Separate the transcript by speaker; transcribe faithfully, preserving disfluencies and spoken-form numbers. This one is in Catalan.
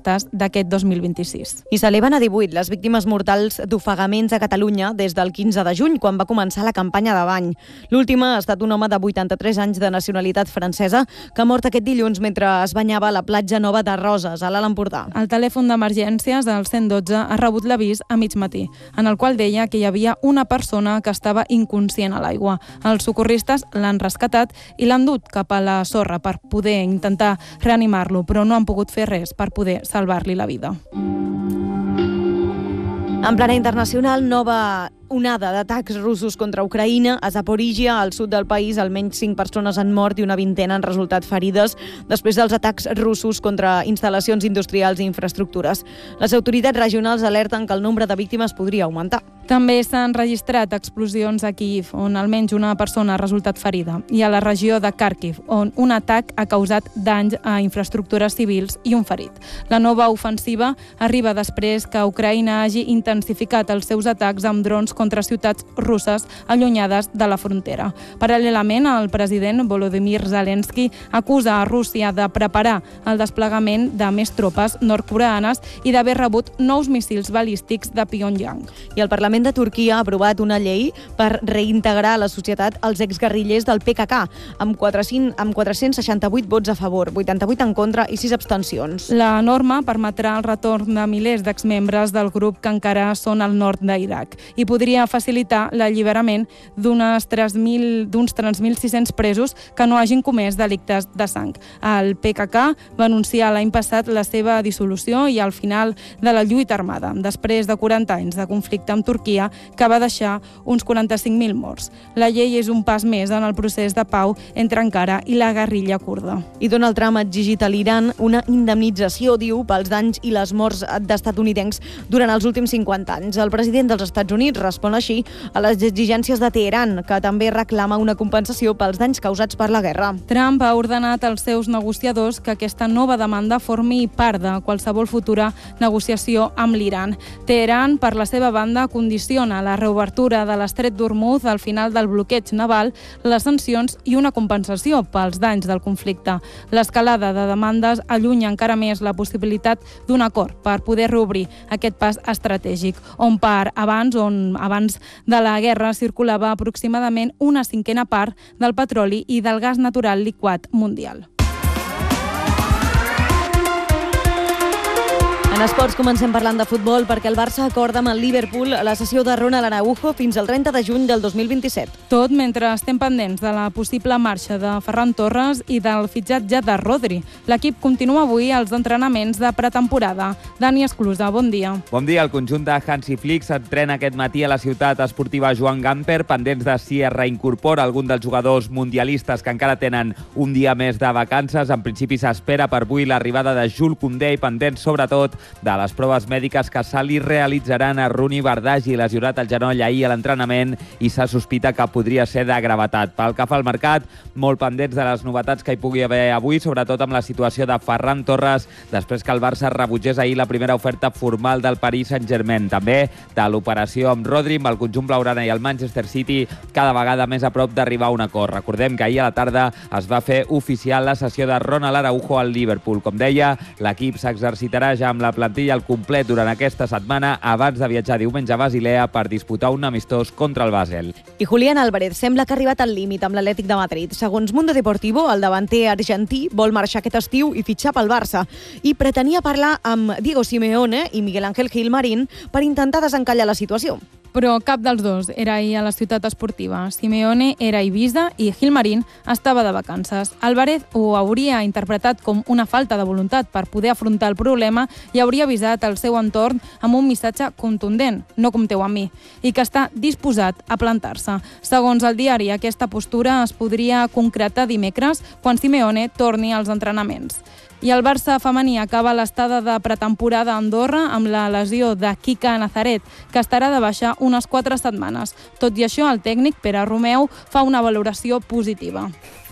Speaker 1: atestats d'aquest dos mil vint-i-sis.
Speaker 2: I s'eleven a divuit les víctimes mortals d'ofegaments a Catalunya des del quinze de juny, quan va començar la campanya de bany. L'última ha estat un home de vuitanta-tres anys de nacionalitat francesa que ha mort aquest dilluns mentre es banyava a la platja nova de Roses, a l'Alt Empordà.
Speaker 1: El telèfon d'emergències del cent dotze ha rebut l'avís a mig matí, en el qual deia que hi havia una persona que estava inconscient a l'aigua. Els socorristes l'han rescatat i l'han dut cap a la sorra per poder intentar reanimar-lo, però no han pogut fer res per poder salvar-li la vida.
Speaker 2: En plana internacional, nova onada d'atacs russos contra Ucraïna. A Zaporígia, al sud del país, almenys cinc persones han mort i una vintena han resultat ferides després dels atacs russos contra instal·lacions industrials i infraestructures. Les autoritats regionals alerten que el nombre de víctimes podria augmentar.
Speaker 1: També s'han registrat explosions a Kyiv, on almenys una persona ha resultat ferida, i a la regió de Kharkiv, on un atac ha causat danys a infraestructures civils i un ferit. La nova ofensiva arriba després que Ucraïna hagi intensificat els seus atacs amb drons contra ciutats russes allunyades de la frontera. Paral·lelament, el president Volodymyr Zelensky acusa a Rússia de preparar el desplegament de més tropes nord-coreanes i d'haver rebut nous míssils balístics de Pyongyang.
Speaker 2: I el Parlament de Turquia ha aprovat una llei per reintegrar a la societat els exguerrillers del P K K, amb quatre-cents seixanta-vuit vots a favor, vuitanta-vuit en contra i sis abstencions.
Speaker 1: La norma permetrà el retorn de milers d'exmembres del grup que encara són al nord d'Iraq i podria facilitar l'alliberament d'uns tres mil sis-cents presos que no hagin comès delictes de sang. El P K K va anunciar l'any passat la seva dissolució i el final de la lluita armada, després de quaranta anys de conflicte amb Turquia, que va deixar uns quaranta-cinc mil morts. La llei és un pas més en el procés de pau entre Ankara i la guerrilla kurda.
Speaker 2: I Donald Trump ha exigit a l'Iran una indemnització, diu, pels danys i les morts d'estatunidencs durant els últims cinquanta anys. El president dels Estats Units respon així a les exigències de Teheran, que també reclama una compensació pels danys causats per la guerra.
Speaker 1: Trump ha ordenat als seus negociadors que aquesta nova demanda formi part de qualsevol futura negociació amb l'Iran. Teheran, per la seva banda, condiciona la reobertura de l'estret d'Hormuz al final del bloqueig naval, les sancions i una compensació pels danys del conflicte. L'escalada de demandes allunya encara més la possibilitat d'un acord per poder reobrir aquest pas estratègic, on per abans, on abans de la guerra circulava aproximadament una cinquena part del petroli i del gas natural liquat mundial.
Speaker 2: En esports comencem parlant de futbol perquè el Barça acorda amb el Liverpool la cessió de Ronald Araujo fins al trenta de juny del dos mil vint-i-set.
Speaker 1: Tot mentre estem pendents de la possible marxa de Ferran Torres i del fitxatge de Rodri. L'equip continua avui els entrenaments de pretemporada. Dani Esclusa, bon dia.
Speaker 3: Bon dia. El conjunt de Hansi Flick s'entrena aquest matí a la ciutat esportiva Joan Gamper, pendents de si es reincorpora algun dels jugadors mundialistes que encara tenen un dia més de vacances. En principi s'espera per avui l'arribada de Jules Koundé i pendents sobretot de les proves mèdiques que se li realitzaran a Rooney Bardghji, lesionat al genoll ahir a l'entrenament i se sospita que podria ser de gravetat. Pel que fa al mercat, molt pendents de les novetats que hi pugui haver avui, sobretot amb la situació de Ferran Torres, després que el Barça rebutgés ahir la primera oferta formal del Paris Saint-Germain. També de l'operació amb Rodri, amb el conjunt blaugrana i el Manchester City cada vegada més a prop d'arribar a un acord. Recordem que ahir a la tarda es va fer oficial la cessió de Ronald Araujo al Liverpool. Com deia, l'equip s'exercitarà ja amb la plantilla al complet durant aquesta setmana abans de viatjar diumenge a Basilea per disputar un amistós contra el Basel.
Speaker 2: I Julián Álvarez sembla que ha arribat al límit amb l'Atlètic de Madrid. Segons Mundo Deportivo, el davanter argentí vol marxar aquest estiu i fitxar pel Barça i pretenia parlar amb Diego Simeone i Miguel Ángel Gilmarín per intentar desencallar la situació.
Speaker 1: Però cap dels dos era ahir a la ciutat esportiva. Simeone era a Ibiza i Gilmarín estava de vacances. Álvarez ho hauria interpretat com una falta de voluntat per poder afrontar el problema i hauria avisat el seu entorn amb un missatge contundent, no compteu amb mi, i que està disposat a plantar-se. Segons el diari, aquesta postura es podria concretar dimecres quan Simeone torni als entrenaments. I el Barça femení acaba l'estada de pretemporada a Andorra amb la lesió de Kika Nazaret, que estarà de baixa unes quatre setmanes. Tot i això, el tècnic Pere Romeu fa una valoració positiva.